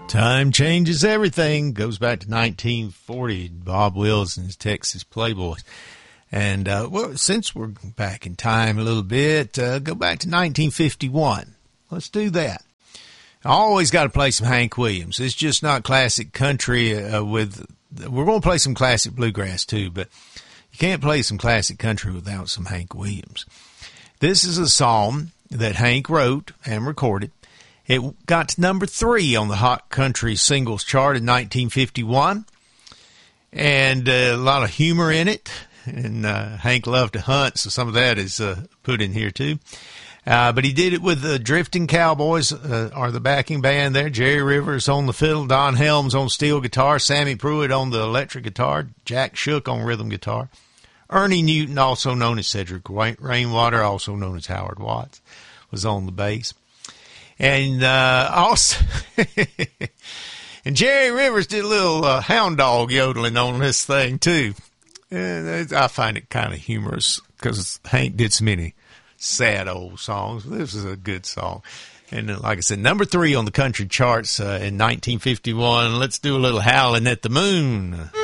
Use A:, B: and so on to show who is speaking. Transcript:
A: Time changes everything. Goes back to 1940. Bob Wills and his Texas Playboys. And, well, since we're back in time a little bit, go back to 1951. Let's do that. I always got to play some Hank Williams. It's just not classic country we're going to play some classic bluegrass too, but you can't play some classic country without some Hank Williams. This is a song that Hank wrote and recorded. It got to number 3 on the Hot Country Singles Chart in 1951, and a lot of humor in it. And Hank loved to hunt, so some of that is put in here too. But he did it with the Drifting Cowboys, are the backing band there. Jerry Rivers on the fiddle, Don Helms on steel guitar, Sammy Pruitt on the electric guitar, Jack Shook on rhythm guitar, Ernie Newton, also known as Cedric Rainwater, also known as Howard Watts, was on the bass. And also, and Jerry Rivers did a little hound dog yodeling on this thing too. And I find it kind of humorous because Hank did so many sad old songs. This is a good song. And like I said, number 3 on the country charts in 1951. Let's do a little Howlin' at the Moon.